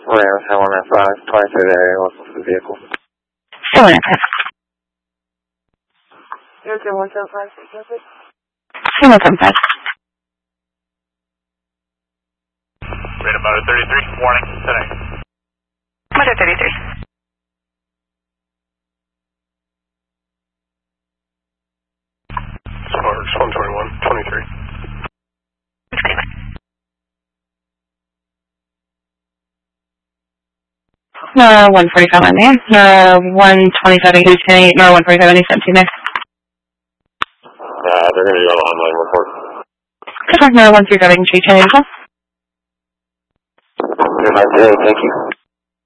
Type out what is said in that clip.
Ram 715, 23rd area, looking for the vehicle. 715. 00175, 715. Radar motor 33, warning, today. Motor 33. Sparks 121, 23. Nora 145 on there. Nora 127, 8, Nora 147, 817 there. They're going to be on online report. Good luck, Nora 137, 8, Good night, thank you.